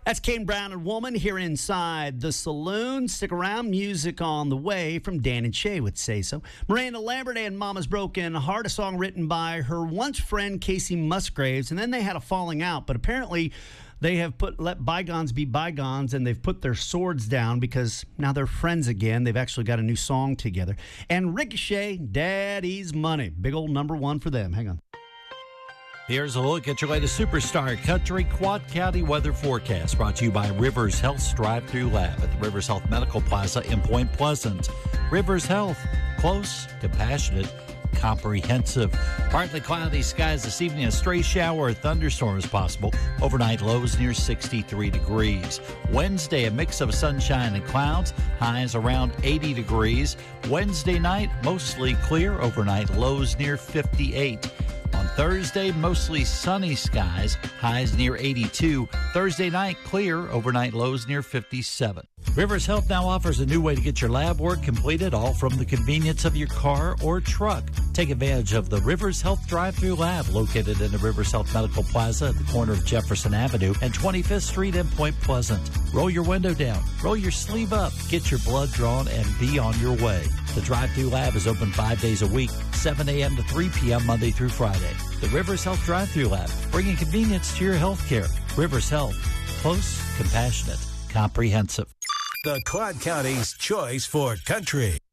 That's Kane Brown and Woman here inside the saloon. Stick around. Music on the way from Dan and Shay with Say So. Miranda Lambert and Mama's Broken Heart, a song written by her once friend Casey Musgraves, and then they had a falling out, but apparently they have let bygones be bygones, and they've put their swords down because now they're friends again. They've actually got a new song together. And Ricochet, Daddy's Money. Big old number one for them. Hang on. Here's a look at your latest Superstar Country Quad County weather forecast, brought to you by Rivers Health's Drive-Thru Lab at the Rivers Health Medical Plaza in Point Pleasant. Rivers Health, close, compassionate, comprehensive. Partly cloudy skies this evening. A stray shower or thunderstorm is possible. Overnight lows near 63 degrees. Wednesday, a mix of sunshine and clouds. Highs around 80 degrees. Wednesday night, mostly clear. Overnight lows near 58. On Thursday, mostly sunny skies, highs near 82. Thursday night, clear, overnight lows near 57. Rivers Health now offers a new way to get your lab work completed, all from the convenience of your car or truck. Take advantage of the Rivers Health Drive-Thru Lab, located in the Rivers Health Medical Plaza at the corner of Jefferson Avenue and 25th Street in Point Pleasant. Roll your window down, roll your sleeve up, get your blood drawn, and be on your way. The Drive-Thru Lab is open 5 days a week, 7 a.m. to 3 p.m. Monday through Friday. The Rivers Health Drive-Thru Lab, bringing convenience to your health care. Rivers Health, close, compassionate, comprehensive. The Quad County's choice for country.